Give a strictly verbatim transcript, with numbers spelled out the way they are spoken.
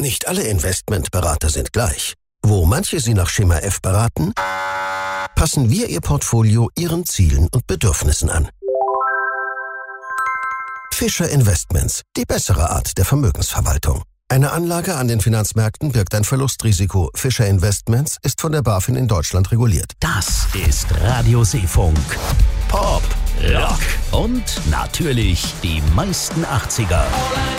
Nicht alle Investmentberater sind gleich. Wo manche Sie nach Schema F beraten, passen wir Ihr Portfolio Ihren Zielen und Bedürfnissen an. Fischer Investments, die bessere Art der Vermögensverwaltung. Eine Anlage an den Finanzmärkten birgt ein Verlustrisiko. Fischer Investments ist von der BaFin in Deutschland reguliert. Das ist Radio Seefunk. Pop, Rock und natürlich die meisten achtziger.